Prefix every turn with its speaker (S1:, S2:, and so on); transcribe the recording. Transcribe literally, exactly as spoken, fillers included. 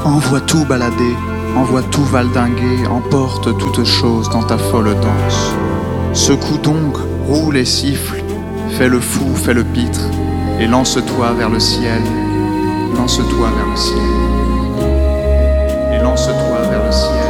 S1: Envoie tout balader, envoie tout valdinguer, emporte toute chose dans ta folle danse. Secoue donc, roule et siffle, fais le fou, fais le pitre, et lance-toi vers le ciel, lance-toi vers le ciel, et lance-toi vers le ciel.